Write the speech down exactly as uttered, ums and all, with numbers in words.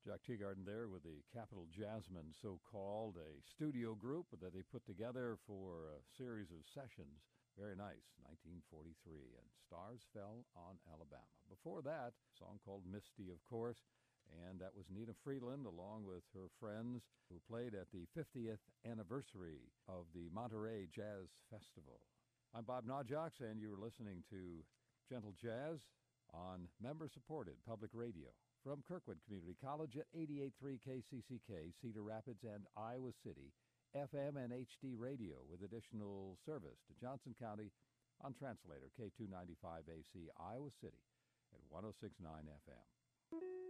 Jack Teagarden there with the Capital Jazzmen, so-called, a studio group that they put together for a series of sessions. Very nice, nineteen forty-three, and Stars Fell on Alabama. Before that, a song called Misty, of course, and that was Nina Freeland along with her friends who played at the fiftieth anniversary of the Monterey Jazz Festival. I'm Bob Najox, and you're listening to Gentle Jazz on member-supported public radio from Kirkwood Community College at eighty-eight point three K C C K, Cedar Rapids and Iowa City, F M and H D radio with additional service to Johnson County on translator K two ninety-five A C Iowa City at one oh six point nine F M.